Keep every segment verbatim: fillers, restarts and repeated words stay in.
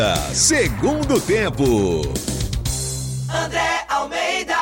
Segundo tempo. André Almeida.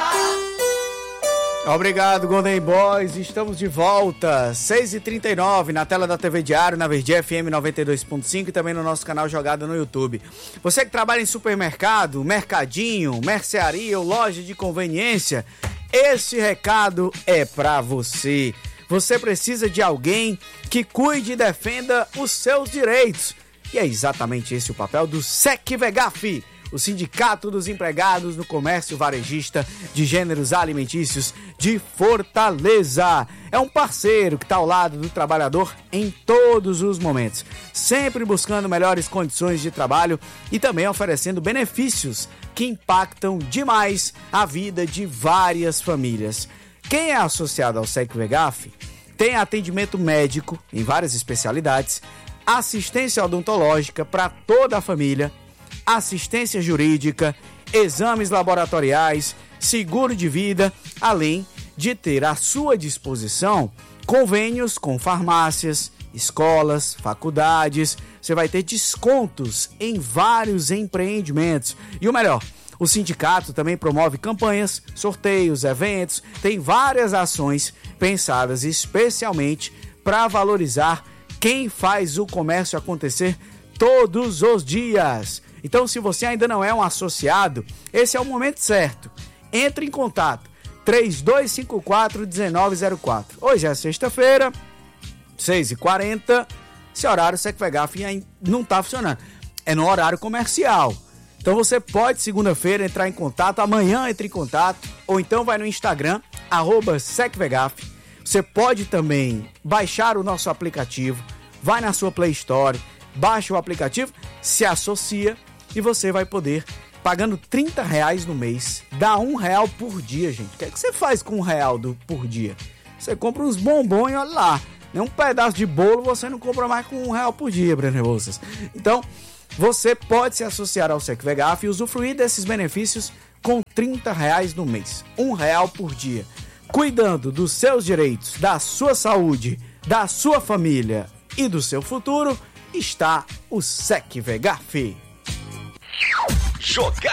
Obrigado, Golden Boys. Estamos de volta. seis e trinta e nove na tela da T V Diário, na Verde F M noventa e dois ponto cinco e também no nosso canal Jogada no YouTube. Você que trabalha em supermercado, mercadinho, mercearia ou loja de conveniência, esse recado é pra você. Você precisa de alguém que cuide e defenda os seus direitos. E é exatamente esse o papel do SECVEGAF, o Sindicato dos Empregados no Comércio Varejista de Gêneros Alimentícios de Fortaleza. É um parceiro que está ao lado do trabalhador em todos os momentos, sempre buscando melhores condições de trabalho e também oferecendo benefícios que impactam demais a vida de várias famílias. Quem é associado ao SECVEGAF tem atendimento médico em várias especialidades, assistência odontológica para toda a família, assistência jurídica, exames laboratoriais, seguro de vida, além de ter à sua disposição convênios com farmácias, escolas, faculdades. Você vai ter descontos em vários empreendimentos. E o melhor, o sindicato também promove campanhas, sorteios, eventos, tem várias ações pensadas especialmente para valorizar quem faz o comércio acontecer todos os dias. Então, se você ainda não é um associado, esse é o momento certo. Entre em contato, três dois cinco quatro, um nove zero quatro. Hoje é sexta-feira, seis e quarenta, esse horário SECVEGAF não está funcionando. É no horário comercial. Então, você pode, segunda-feira, entrar em contato, amanhã entre em contato, ou então vai no Instagram, arroba SECVEGAF. Você pode também baixar o nosso aplicativo, vai na sua Play Store, baixa o aplicativo, se associa e você vai poder, pagando trinta reais no mês, dá um real por dia, gente. O que é que você faz com um real do, por dia? Você compra uns bombons e olha lá, nem um pedaço de bolo você não compra mais com um real por dia, Brenner Bolsas. Então, você pode se associar ao SECVEGAF e usufruir desses benefícios com trinta reais no mês, um real por dia. Cuidando dos seus direitos, da sua saúde, da sua família e do seu futuro, está o SECVEGAF. Jogada